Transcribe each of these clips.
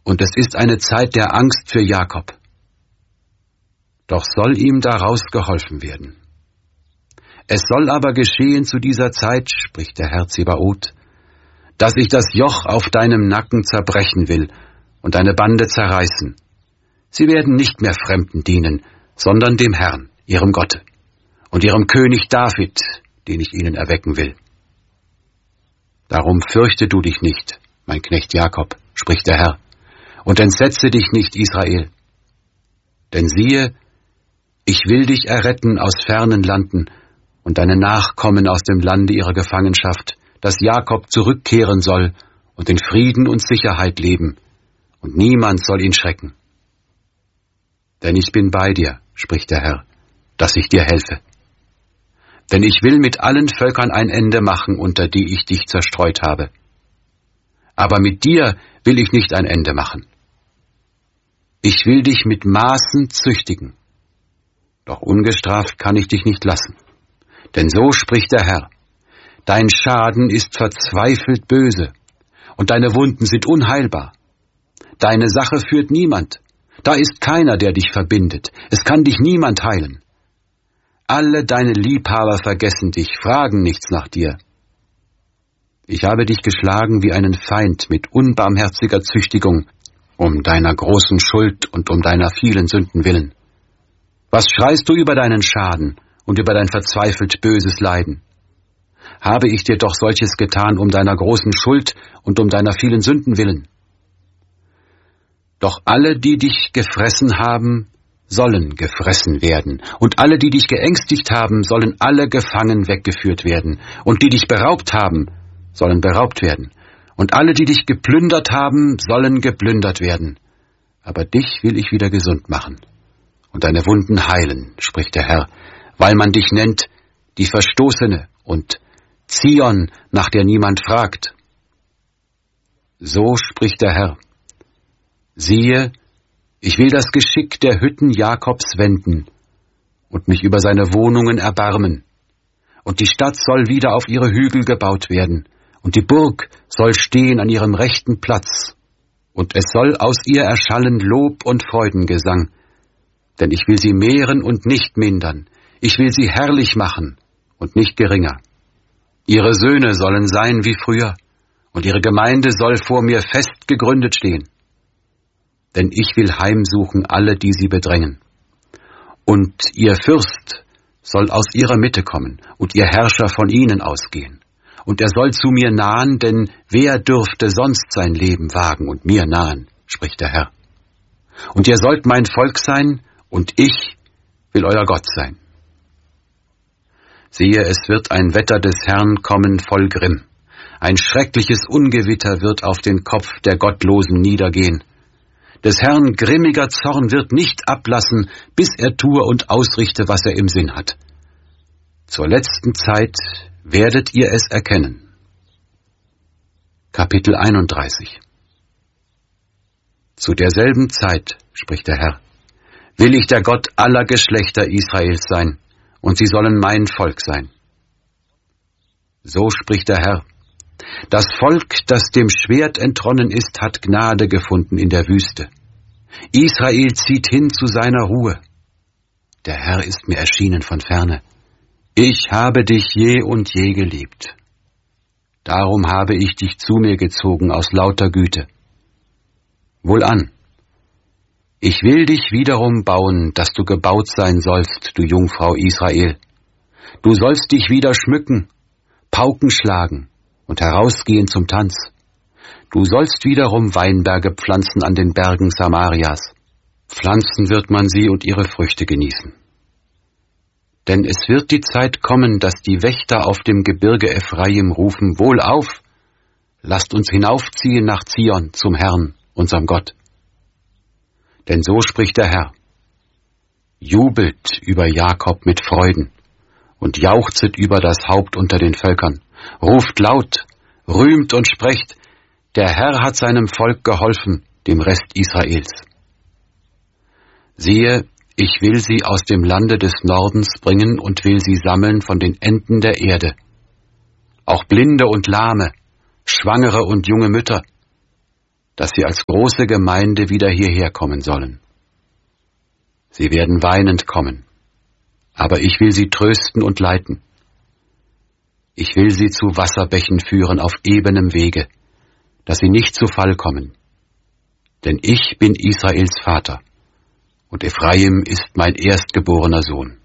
und es ist eine Zeit der Angst für Jakob. Doch soll ihm daraus geholfen werden. Es soll aber geschehen zu dieser Zeit, spricht der Herr Zebaoth, dass ich das Joch auf deinem Nacken zerbrechen will und deine Bande zerreißen. Sie werden nicht mehr Fremden dienen, sondern dem Herrn, ihrem Gott, und ihrem König David, den ich ihnen erwecken will. Darum fürchte du dich nicht, mein Knecht Jakob, spricht der Herr, und entsetze dich nicht, Israel. Denn siehe, ich will dich erretten aus fernen Landen und deine Nachkommen aus dem Lande ihrer Gefangenschaft, dass Jakob zurückkehren soll und in Frieden und Sicherheit leben, und niemand soll ihn schrecken. Denn ich bin bei dir, spricht der Herr, dass ich dir helfe. Denn ich will mit allen Völkern ein Ende machen, unter die ich dich zerstreut habe. Aber mit dir will ich nicht ein Ende machen. Ich will dich mit Maßen züchtigen. Doch ungestraft kann ich dich nicht lassen. Denn so spricht der Herr: Dein Schaden ist verzweifelt böse, und deine Wunden sind unheilbar. Deine Sache führt niemand. Da ist keiner, der dich verbindet. Es kann dich niemand heilen. Alle deine Liebhaber vergessen dich, fragen nichts nach dir. Ich habe dich geschlagen wie einen Feind mit unbarmherziger Züchtigung, um deiner großen Schuld und um deiner vielen Sünden willen. Was schreist du über deinen Schaden und über dein verzweifelt böses Leiden? Habe ich dir doch solches getan um deiner großen Schuld und um deiner vielen Sünden willen? Doch alle, die dich gefressen haben, sollen gefressen werden, und alle, die dich geängstigt haben, sollen alle gefangen weggeführt werden, und die dich beraubt haben, sollen beraubt werden, und alle, die dich geplündert haben, sollen geplündert werden. Aber dich will ich wieder gesund machen und deine Wunden heilen, spricht der Herr, weil man dich nennt die Verstoßene und Zion, nach der niemand fragt. So spricht der Herr: Siehe, ich will das Geschick der Hütten Jakobs wenden und mich über seine Wohnungen erbarmen. Und die Stadt soll wieder auf ihre Hügel gebaut werden, und die Burg soll stehen an ihrem rechten Platz. Und es soll aus ihr erschallen Lob und Freudengesang. Denn ich will sie mehren und nicht mindern. Ich will sie herrlich machen und nicht geringer. Ihre Söhne sollen sein wie früher, und ihre Gemeinde soll vor mir fest gegründet stehen. Denn ich will heimsuchen alle, die sie bedrängen. Und ihr Fürst soll aus ihrer Mitte kommen, und ihr Herrscher von ihnen ausgehen. Und er soll zu mir nahen, denn wer dürfte sonst sein Leben wagen und mir nahen, spricht der Herr. Und ihr sollt mein Volk sein, und ich will euer Gott sein. Siehe, es wird ein Wetter des Herrn kommen voll Grimm. Ein schreckliches Ungewitter wird auf den Kopf der Gottlosen niedergehen. Des Herrn grimmiger Zorn wird nicht ablassen, bis er tue und ausrichte, was er im Sinn hat. Zur letzten Zeit werdet ihr es erkennen. Kapitel 31. Zu derselben Zeit, spricht der Herr, will ich der Gott aller Geschlechter Israels sein, und sie sollen mein Volk sein. So spricht der Herr: Das Volk, das dem Schwert entronnen ist, hat Gnade gefunden in der Wüste. Israel zieht hin zu seiner Ruhe. Der Herr ist mir erschienen von ferne. Ich habe dich je und je geliebt. Darum habe ich dich zu mir gezogen aus lauter Güte. Wohlan, ich will dich wiederum bauen, dass du gebaut sein sollst, du Jungfrau Israel. Du sollst dich wieder schmücken, Pauken schlagen und herausgehen zum Tanz. Du sollst wiederum Weinberge pflanzen an den Bergen Samarias. Pflanzen wird man sie und ihre Früchte genießen. Denn es wird die Zeit kommen, dass die Wächter auf dem Gebirge Ephraim rufen: Wohlauf, lasst uns hinaufziehen nach Zion zum Herrn, unserem Gott. Denn so spricht der Herr: Jubelt über Jakob mit Freuden und jauchzet über das Haupt unter den Völkern. Ruft laut, rühmt und sprecht: Der Herr hat seinem Volk geholfen, dem Rest Israels. Siehe, ich will sie aus dem Lande des Nordens bringen und will sie sammeln von den Enden der Erde. Auch Blinde und Lahme, Schwangere und junge Mütter. dass sie als große Gemeinde wieder hierher kommen sollen. Sie werden weinend kommen, aber ich will sie trösten und leiten. Ich will sie zu Wasserbächen führen auf ebenem Wege, dass sie nicht zu Fall kommen. Denn ich bin Israels Vater, und Ephraim ist mein erstgeborener Sohn.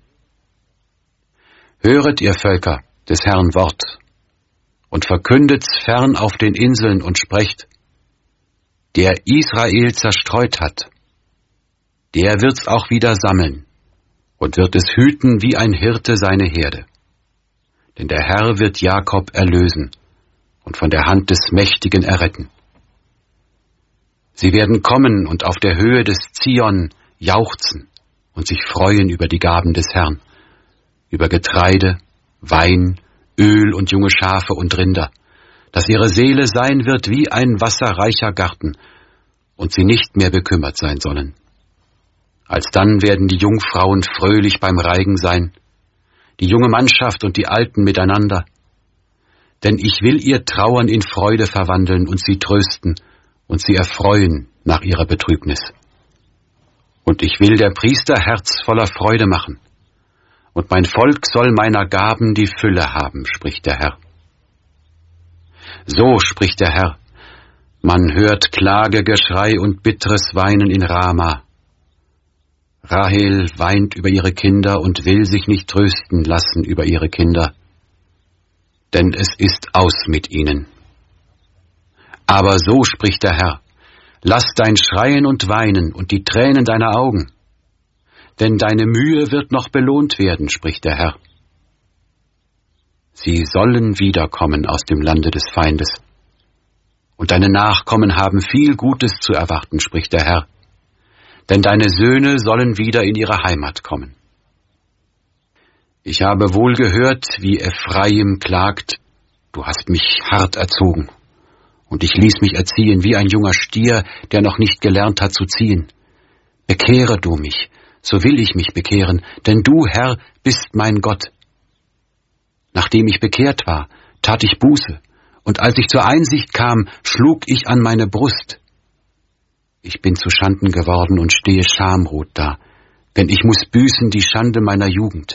Höret, ihr Völker, des Herrn Wort, und verkündet's fern auf den Inseln und sprecht, der Israel zerstreut hat, der wird's auch wieder sammeln und wird es hüten wie ein Hirte seine Herde. Denn der Herr wird Jakob erlösen und von der Hand des Mächtigen erretten. Sie werden kommen und auf der Höhe des Zion jauchzen und sich freuen über die Gaben des Herrn, über Getreide, Wein, Öl und junge Schafe und Rinder, dass ihre Seele sein wird wie ein wasserreicher Garten und sie nicht mehr bekümmert sein sollen. Alsdann werden die Jungfrauen fröhlich beim Reigen sein, die junge Mannschaft und die Alten miteinander. Denn ich will ihr Trauern in Freude verwandeln und sie trösten und sie erfreuen nach ihrer Betrübnis. Und ich will der Priester Herz voller Freude machen, und mein Volk soll meiner Gaben die Fülle haben, spricht der Herr. So spricht der Herr, man hört Klage, Geschrei und bitteres Weinen in Rama. Rahel weint über ihre Kinder und will sich nicht trösten lassen über ihre Kinder, denn es ist aus mit ihnen. Aber so spricht der Herr, lass dein Schreien und Weinen und die Tränen deiner Augen, denn deine Mühe wird noch belohnt werden, spricht der Herr. Sie sollen wiederkommen aus dem Lande des Feindes, und deine Nachkommen haben viel Gutes zu erwarten, spricht der Herr. Denn deine Söhne sollen wieder in ihre Heimat kommen. Ich habe wohl gehört, wie Ephraim klagt, du hast mich hart erzogen, und ich ließ mich erziehen wie ein junger Stier, der noch nicht gelernt hat zu ziehen. Bekehre du mich, so will ich mich bekehren, denn du, Herr, bist mein Gott. Nachdem ich bekehrt war, tat ich Buße, und als ich zur Einsicht kam, schlug ich an meine Brust. Ich bin zu Schanden geworden und stehe schamrot da, denn ich muss büßen die Schande meiner Jugend.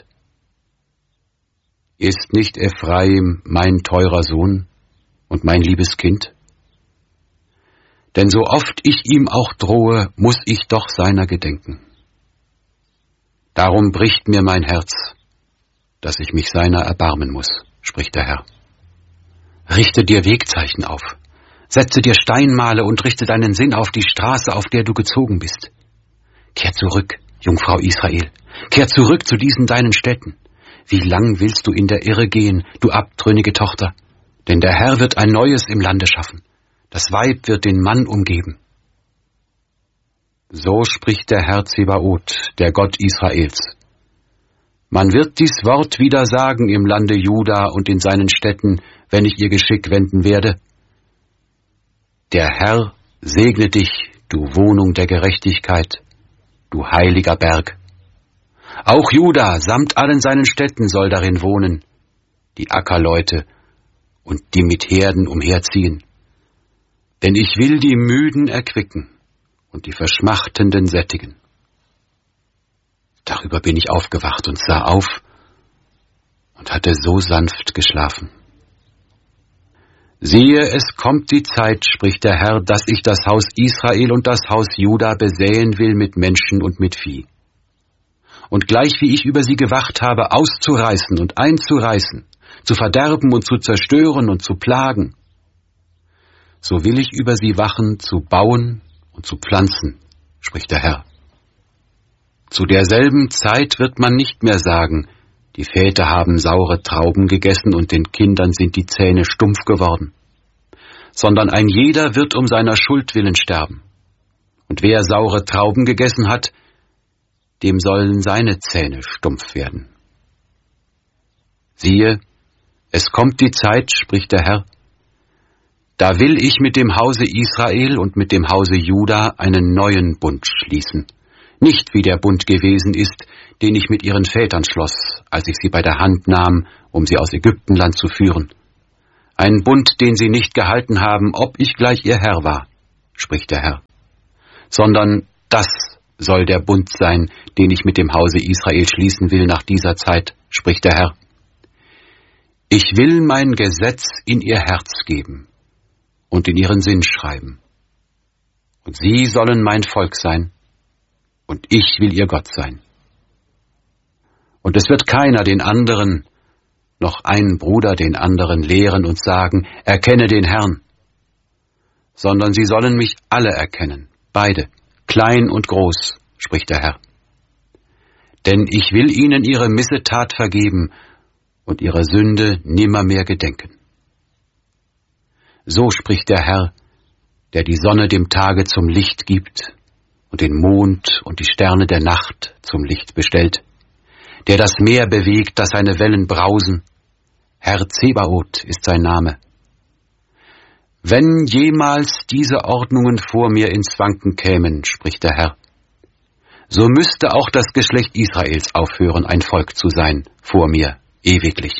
Ist nicht Ephraim mein teurer Sohn und mein liebes Kind? Denn so oft ich ihm auch drohe, muss ich doch seiner gedenken. Darum bricht mir mein Herz, dass ich mich seiner erbarmen muss, spricht der Herr. Richte dir Wegzeichen auf. Setze dir Steinmale und richte deinen Sinn auf die Straße, auf der du gezogen bist. Kehr zurück, Jungfrau Israel, kehr zurück zu diesen deinen Städten. Wie lang willst du in der Irre gehen, du abtrünnige Tochter? Denn der Herr wird ein Neues im Lande schaffen. Das Weib wird den Mann umgeben. So spricht der Herr Zebaoth, der Gott Israels. Man wird dies Wort wieder sagen im Lande Juda und in seinen Städten, wenn ich ihr Geschick wenden werde. Der Herr segne dich, du Wohnung der Gerechtigkeit, du heiliger Berg. Auch Juda samt allen seinen Städten soll darin wohnen, die Ackerleute und die mit Herden umherziehen. Denn ich will die Müden erquicken und die Verschmachtenden sättigen. Darüber bin ich aufgewacht und sah auf und hatte so sanft geschlafen. Siehe, es kommt die Zeit, spricht der Herr, dass ich das Haus Israel und das Haus Juda besäen will mit Menschen und mit Vieh. Und gleich wie ich über sie gewacht habe, auszureißen und einzureißen, zu verderben und zu zerstören und zu plagen, so will ich über sie wachen, zu bauen und zu pflanzen, spricht der Herr. Zu derselben Zeit wird man nicht mehr sagen, die Väter haben saure Trauben gegessen und den Kindern sind die Zähne stumpf geworden, sondern ein jeder wird um seiner Schuld willen sterben. Und wer saure Trauben gegessen hat, dem sollen seine Zähne stumpf werden. Siehe, es kommt die Zeit, spricht der Herr, da will ich mit dem Hause Israel und mit dem Hause Juda einen neuen Bund schließen, nicht wie der Bund gewesen ist, den ich mit ihren Vätern schloss, als ich sie bei der Hand nahm, um sie aus Ägyptenland zu führen. Ein Bund, den sie nicht gehalten haben, ob ich gleich ihr Herr war, spricht der Herr, sondern das soll der Bund sein, den ich mit dem Hause Israel schließen will nach dieser Zeit, spricht der Herr. Ich will mein Gesetz in ihr Herz geben und in ihren Sinn schreiben. Und sie sollen mein Volk sein, und ich will ihr Gott sein. Und es wird keiner den anderen, noch ein Bruder den anderen lehren und sagen, erkenne den Herrn, sondern sie sollen mich alle erkennen, beide, klein und groß, spricht der Herr. Denn ich will ihnen ihre Missetat vergeben und ihre Sünde nimmermehr gedenken. So spricht der Herr, der die Sonne dem Tage zum Licht gibt und den Mond und die Sterne der Nacht zum Licht bestellt, der das Meer bewegt, dass seine Wellen brausen. Herr Zebaoth ist sein Name. Wenn jemals diese Ordnungen vor mir ins Wanken kämen, spricht der Herr, so müsste auch das Geschlecht Israels aufhören, ein Volk zu sein, vor mir, ewiglich.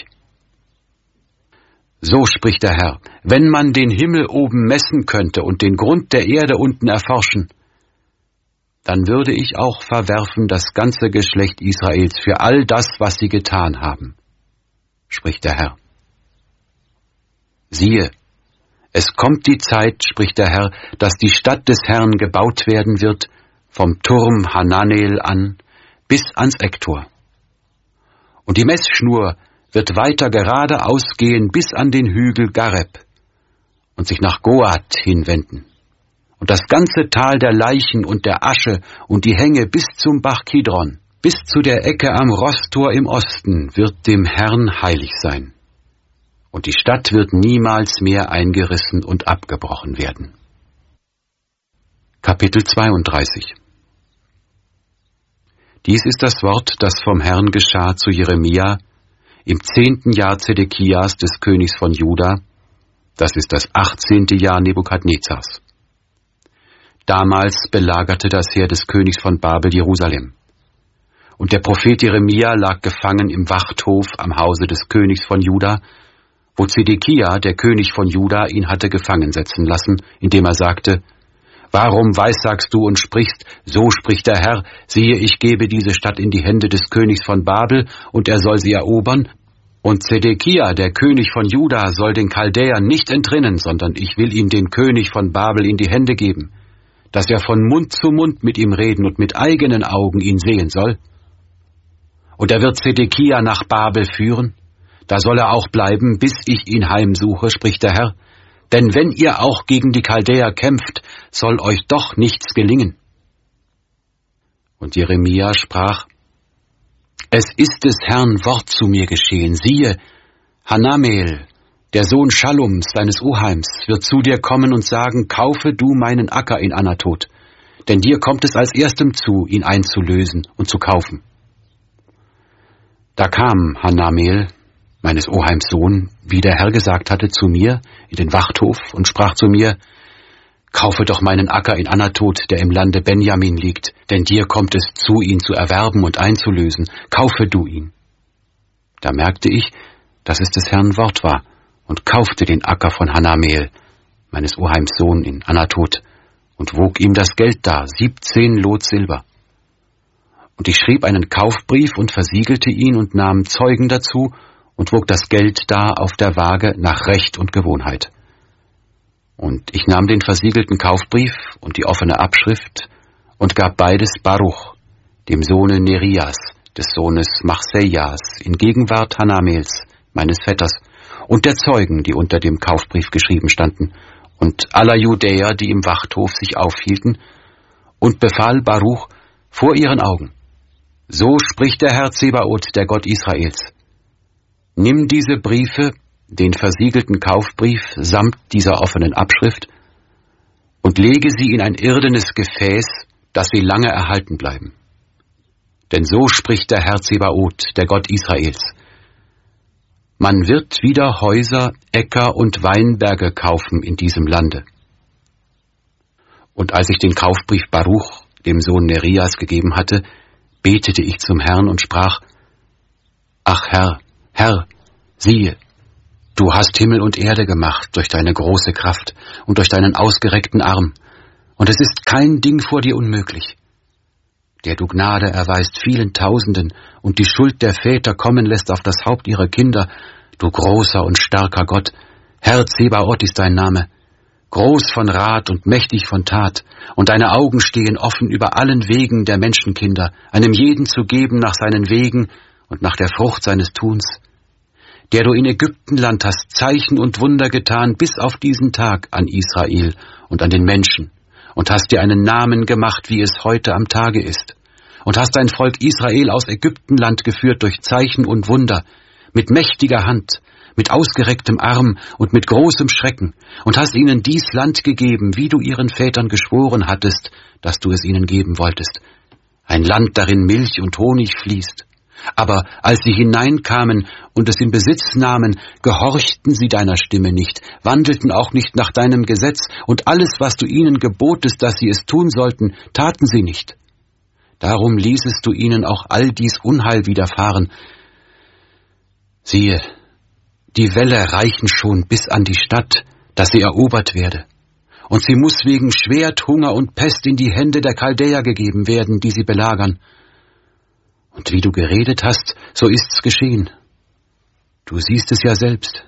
So spricht der Herr, wenn man den Himmel oben messen könnte und den Grund der Erde unten erforschen, dann würde ich auch verwerfen das ganze Geschlecht Israels für all das, was sie getan haben, spricht der Herr. Siehe, es kommt die Zeit, spricht der Herr, dass die Stadt des Herrn gebaut werden wird, vom Turm Hananel an bis ans Ecktor. Und die Messschnur wird weiter geradeaus gehen bis an den Hügel Gareb und sich nach Goat hinwenden. Und das ganze Tal der Leichen und der Asche und die Hänge bis zum Bach Kidron, bis zu der Ecke am Rosstor im Osten, wird dem Herrn heilig sein. Und die Stadt wird niemals mehr eingerissen und abgebrochen werden. Kapitel 32. Dies ist das Wort, das vom Herrn geschah zu Jeremia im 10. Jahr Zedekias des Königs von Juda, das ist das 18. Jahr Nebukadnezars. Damals belagerte das Heer des Königs von Babel Jerusalem. Und der Prophet Jeremia lag gefangen im Wachthof am Hause des Königs von Juda, wo Zedekia, der König von Juda, ihn hatte gefangen setzen lassen, indem er sagte, »Warum weissagst du und sprichst, so spricht der Herr, siehe, ich gebe diese Stadt in die Hände des Königs von Babel, und er soll sie erobern, und Zedekia, der König von Juda, soll den Chaldäern nicht entrinnen, sondern ich will ihm den König von Babel in die Hände geben, dass er von Mund zu Mund mit ihm reden und mit eigenen Augen ihn sehen soll. Und er wird Zedekia nach Babel führen, da soll er auch bleiben, bis ich ihn heimsuche, spricht der Herr, denn wenn ihr auch gegen die Chaldäer kämpft, soll euch doch nichts gelingen. Und Jeremia sprach, es ist des Herrn Wort zu mir geschehen, siehe, Hanamel, der Sohn Schallums, deines Oheims, wird zu dir kommen und sagen, kaufe du meinen Acker in Anatot, denn dir kommt es als erstem zu, ihn einzulösen und zu kaufen. Da kam Hanamel, meines Oheims Sohn, wie der Herr gesagt hatte, zu mir in den Wachthof und sprach zu mir, kaufe doch meinen Acker in Anatot, der im Lande Benjamin liegt, denn dir kommt es zu, ihn zu erwerben und einzulösen, kaufe du ihn. Da merkte ich, dass es des Herrn Wort war, und kaufte den Acker von Hanamel, meines Oheims Sohn, in Anatot, und wog ihm das Geld dar, 17 Lot Silber. Und ich schrieb einen Kaufbrief und versiegelte ihn und nahm Zeugen dazu und wog das Geld dar auf der Waage nach Recht und Gewohnheit. Und ich nahm den versiegelten Kaufbrief und die offene Abschrift und gab beides Baruch, dem Sohne Nerias, des Sohnes Machsejas, in Gegenwart Hanamels, meines Vetters, und der Zeugen, die unter dem Kaufbrief geschrieben standen, und aller Judäer, die im Wachthof sich aufhielten, und befahl Baruch vor ihren Augen, so spricht der Herr Zebaoth, der Gott Israels. Nimm diese Briefe, den versiegelten Kaufbrief samt dieser offenen Abschrift, und lege sie in ein irdenes Gefäß, dass sie lange erhalten bleiben. Denn so spricht der Herr Zebaoth, der Gott Israels. Man wird wieder Häuser, Äcker und Weinberge kaufen in diesem Lande. Und als ich den Kaufbrief Baruch, dem Sohn Nerias, gegeben hatte, betete ich zum Herrn und sprach, »Ach Herr, Herr, siehe, du hast Himmel und Erde gemacht durch deine große Kraft und durch deinen ausgereckten Arm. und es ist kein Ding vor dir unmöglich, der du Gnade erweist vielen Tausenden und die Schuld der Väter kommen lässt auf das Haupt ihrer Kinder, du großer und starker Gott, Herr Zebaoth ist dein Name, groß von Rat und mächtig von Tat, und deine Augen stehen offen über allen Wegen der Menschenkinder, einem jeden zu geben nach seinen Wegen und nach der Frucht seines Tuns, der du in Ägyptenland hast Zeichen und Wunder getan bis auf diesen Tag an Israel und an den Menschen, und hast dir einen Namen gemacht, wie es heute am Tage ist, und hast dein Volk Israel aus Ägyptenland geführt durch Zeichen und Wunder, mit mächtiger Hand, mit ausgerecktem Arm und mit großem Schrecken, und hast ihnen dies Land gegeben, wie du ihren Vätern geschworen hattest, dass du es ihnen geben wolltest, ein Land, darin Milch und Honig fließt. Aber als sie hineinkamen und es in Besitz nahmen, gehorchten sie deiner Stimme nicht, wandelten auch nicht nach deinem Gesetz, und alles, was du ihnen gebotest, dass sie es tun sollten, taten sie nicht. Darum ließest du ihnen auch all dies Unheil widerfahren. Siehe, die Wälle reichen schon bis an die Stadt, dass sie erobert werde, und sie muss wegen Schwert, Hunger und Pest in die Hände der Chaldäer gegeben werden, die sie belagern. Und wie du geredet hast, so ist's geschehen. Du siehst es ja selbst.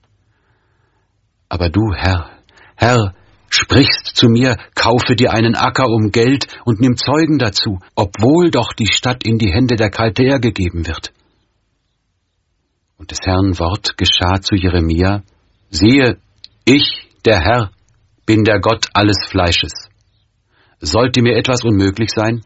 Aber du, Herr, sprichst zu mir, kaufe dir einen Acker um Geld und nimm Zeugen dazu, obwohl doch die Stadt in die Hände der Chaldäer gegeben wird. Und des Herrn Wort geschah zu Jeremia, siehe, ich, der Herr, bin der Gott alles Fleisches. Sollte mir etwas unmöglich sein?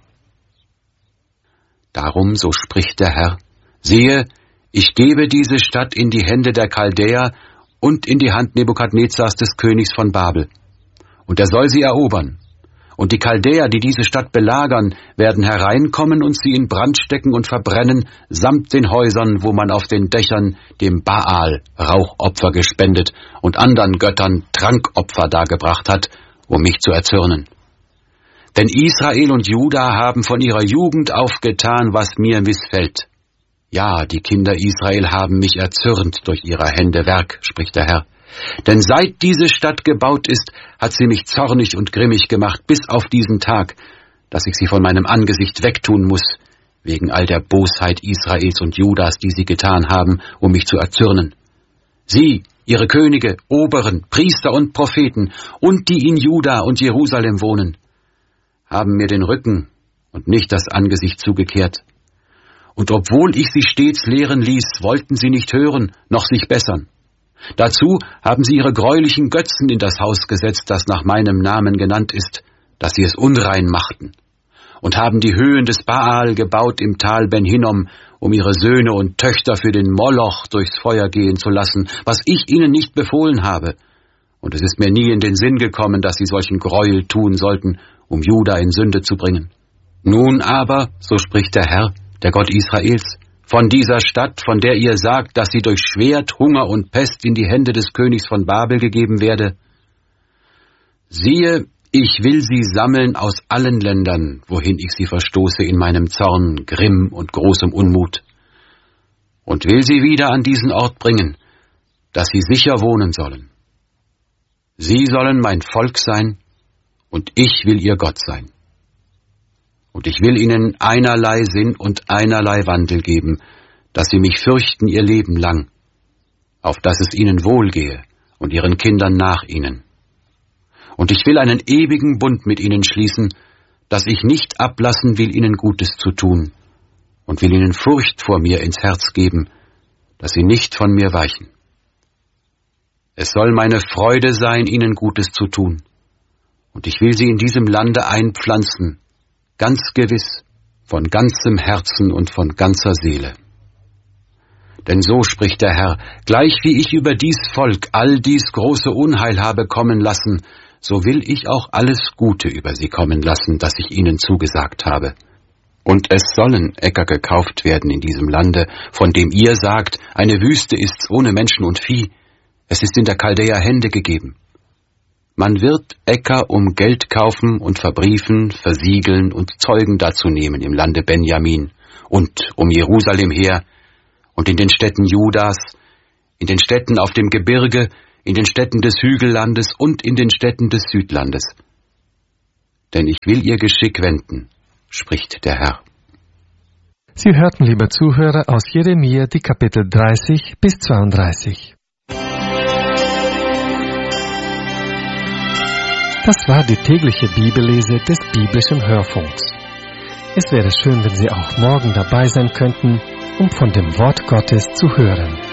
Darum, so spricht der Herr, siehe, ich gebe diese Stadt in die Hände der Chaldäer und in die Hand Nebukadnezars des Königs von Babel. Und er soll sie erobern. Und die Chaldäer, die diese Stadt belagern, werden hereinkommen und sie in Brand stecken und verbrennen, samt den Häusern, wo man auf den Dächern dem Baal Rauchopfer gespendet und andern Göttern Trankopfer dargebracht hat, um mich zu erzürnen. Denn Israel und Juda haben von ihrer Jugend auf getan, was mir missfällt. Ja, die Kinder Israel haben mich erzürnt durch ihrer Hände Werk, spricht der Herr. Denn seit diese Stadt gebaut ist, hat sie mich zornig und grimmig gemacht, bis auf diesen Tag, dass ich sie von meinem Angesicht wegtun muss, wegen all der Bosheit Israels und Judas, die sie getan haben, um mich zu erzürnen. Sie, ihre Könige, Oberen, Priester und Propheten und die in Juda und Jerusalem wohnen, haben mir den Rücken und nicht das Angesicht zugekehrt. Und obwohl ich sie stets lehren ließ, wollten sie nicht hören, noch sich bessern. Dazu haben sie ihre greulichen Götzen in das Haus gesetzt, das nach meinem Namen genannt ist, dass sie es unrein machten, und haben die Höhen des Baal gebaut im Tal Ben Hinnom, um ihre Söhne und Töchter für den Moloch durchs Feuer gehen zu lassen, was ich ihnen nicht befohlen habe. Und es ist mir nie in den Sinn gekommen, dass sie solchen Gräuel tun sollten, um Juda in Sünde zu bringen. Nun aber, so spricht der Herr, der Gott Israels, von dieser Stadt, von der ihr sagt, dass sie durch Schwert, Hunger und Pest in die Hände des Königs von Babel gegeben werde, siehe, ich will sie sammeln aus allen Ländern, wohin ich sie verstoße in meinem Zorn, Grimm und großem Unmut, und will sie wieder an diesen Ort bringen, dass sie sicher wohnen sollen. Sie sollen mein Volk sein, und ich will ihr Gott sein. Und ich will ihnen einerlei Sinn und einerlei Wandel geben, dass sie mich fürchten ihr Leben lang, auf dass es ihnen wohlgehe und ihren Kindern nach ihnen. Und ich will einen ewigen Bund mit ihnen schließen, dass ich nicht ablassen will, ihnen Gutes zu tun, und will ihnen Furcht vor mir ins Herz geben, dass sie nicht von mir weichen. Es soll meine Freude sein, ihnen Gutes zu tun, und ich will sie in diesem Lande einpflanzen, ganz gewiss, von ganzem Herzen und von ganzer Seele. Denn so spricht der Herr, gleich wie ich über dies Volk all dies große Unheil habe kommen lassen, so will ich auch alles Gute über sie kommen lassen, das ich ihnen zugesagt habe. Und es sollen Äcker gekauft werden in diesem Lande, von dem ihr sagt, eine Wüste ist's ohne Menschen und Vieh, es ist in der Chaldäer Hände gegeben. Man wird Äcker um Geld kaufen und verbriefen, versiegeln und Zeugen dazu nehmen im Lande Benjamin und um Jerusalem her und in den Städten Judas, in den Städten auf dem Gebirge, in den Städten des Hügellandes und in den Städten des Südlandes. denn ich will ihr Geschick wenden, spricht der Herr. Sie hörten, liebe Zuhörer, aus Jeremia die Kapitel 30 bis 32. Das war die tägliche Bibellese des biblischen Hörfunks. Es wäre schön, wenn Sie auch morgen dabei sein könnten, um von dem Wort Gottes zu hören.